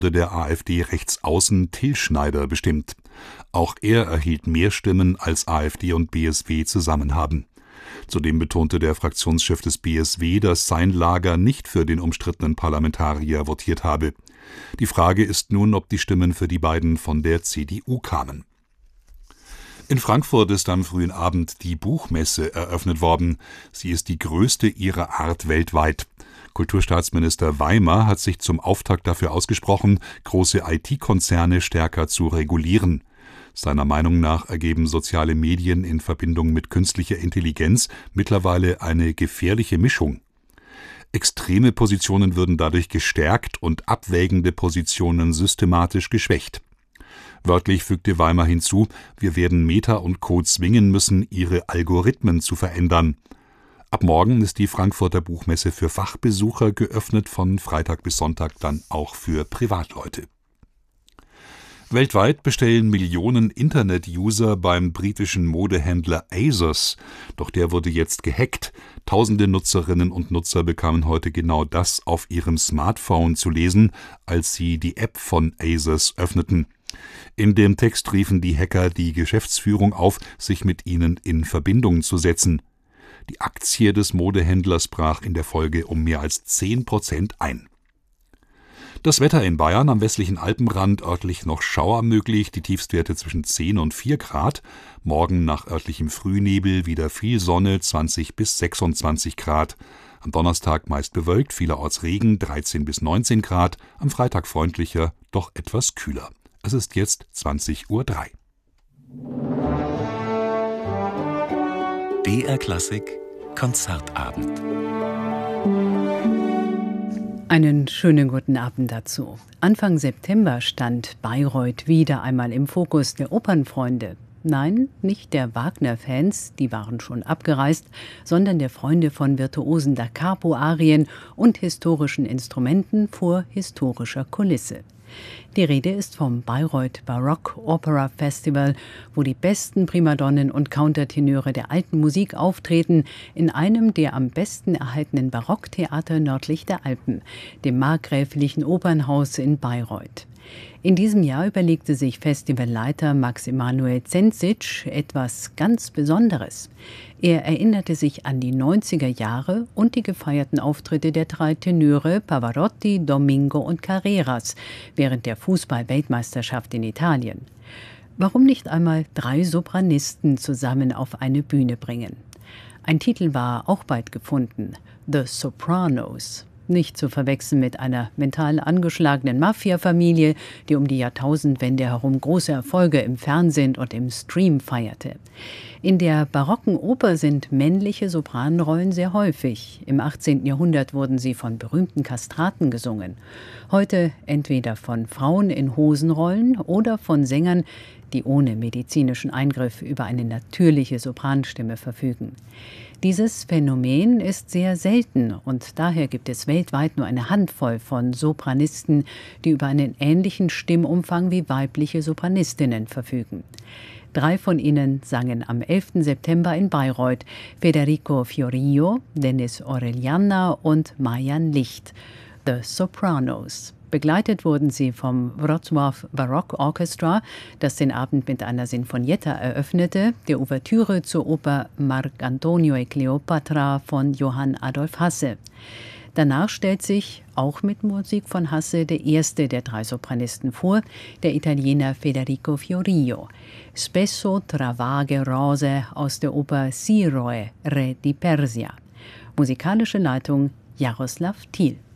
der AfD Rechtsaußen Till Schneider bestimmt. Auch er erhielt mehr Stimmen, als AfD und BSW zusammen haben. Zudem betonte der Fraktionschef des BSW, dass sein Lager nicht für den umstrittenen Parlamentarier votiert habe. Die Frage ist nun, ob die Stimmen für die beiden von der CDU kamen. In Frankfurt ist am frühen Abend die Buchmesse eröffnet worden. Sie ist die größte ihrer Art weltweit. Kulturstaatsminister Weimer hat sich zum Auftakt dafür ausgesprochen, große IT-Konzerne stärker zu regulieren. Seiner Meinung nach ergeben soziale Medien in Verbindung mit künstlicher Intelligenz mittlerweile eine gefährliche Mischung. Extreme Positionen würden dadurch gestärkt und abwägende Positionen systematisch geschwächt. Wörtlich fügte Weimer hinzu, wir werden Meta und Co. zwingen müssen, ihre Algorithmen zu verändern. Ab morgen ist die Frankfurter Buchmesse für Fachbesucher geöffnet, von Freitag bis Sonntag dann auch für Privatleute. Weltweit bestellen Millionen Internet-User beim britischen Modehändler ASOS. Doch der wurde jetzt gehackt. Tausende Nutzerinnen und Nutzer bekamen heute genau das auf ihrem Smartphone zu lesen, als sie die App von ASOS öffneten. In dem Text riefen die Hacker die Geschäftsführung auf, sich mit ihnen in Verbindung zu setzen. Die Aktie des Modehändlers brach in der Folge um mehr als 10% ein. Das Wetter in Bayern: am westlichen Alpenrand örtlich noch Schauer möglich, die Tiefstwerte zwischen 10 und 4 Grad. Morgen nach örtlichem Frühnebel wieder viel Sonne, 20 bis 26 Grad. Am Donnerstag meist bewölkt, vielerorts Regen, 13 bis 19 Grad. Am Freitag freundlicher, doch etwas kühler. Es ist jetzt 20:03 Uhr. BR Klassik Konzertabend. Einen schönen guten Abend dazu. Anfang September stand Bayreuth wieder einmal im Fokus der Opernfreunde. Nein, nicht der Wagner-Fans, die waren schon abgereist, sondern der Freunde von virtuosen Da Capo-Arien und historischen Instrumenten vor historischer Kulisse. Die Rede ist vom Bayreuth Baroque Opera Festival, wo die besten Primadonnen und Countertenöre der alten Musik auftreten, in einem der am besten erhaltenen Barocktheater nördlich der Alpen, dem Markgräflichen Opernhaus in Bayreuth. In diesem Jahr überlegte sich Festivalleiter Max Emanuel Zenzic etwas ganz Besonderes. Er erinnerte sich an die 90er Jahre und die gefeierten Auftritte der 3 Tenöre Pavarotti, Domingo und Carreras während der Fußball-Weltmeisterschaft in Italien. Warum nicht einmal 3 Sopranisten zusammen auf eine Bühne bringen? Ein Titel war auch bald gefunden: The Sopranos. Nicht zu verwechseln mit einer mental angeschlagenen Mafia-Familie, die um die Jahrtausendwende herum große Erfolge im Fernsehen und im Stream feierte. In der barocken Oper sind männliche Sopranrollen sehr häufig. Im 18. Jahrhundert wurden sie von berühmten Kastraten gesungen. Heute entweder von Frauen in Hosenrollen oder von Sängern, die ohne medizinischen Eingriff über eine natürliche Sopranstimme verfügen. Dieses Phänomen ist sehr selten und daher gibt es weltweit nur eine Handvoll von Sopranisten, die über einen ähnlichen Stimmumfang wie weibliche Sopranistinnen verfügen. 3 von ihnen sangen am 11. September in Bayreuth: Federico Fiorillo, Dennis Orellana und Marian Licht. The Sopranos. Begleitet wurden sie vom Wrocław Baroque Orchestra, das den Abend mit einer Sinfonietta eröffnete, der Ouvertüre zur Oper Marc Antonio e Cleopatra von Johann Adolf Hasse. Danach stellt sich, auch mit Musik von Hasse, der erste der 3 Sopranisten vor, der Italiener Federico Fiorillo. Spesso tra vaghe rose aus der Oper Siroe, Re di Persia. Musikalische Leitung Jaroslav Thiel.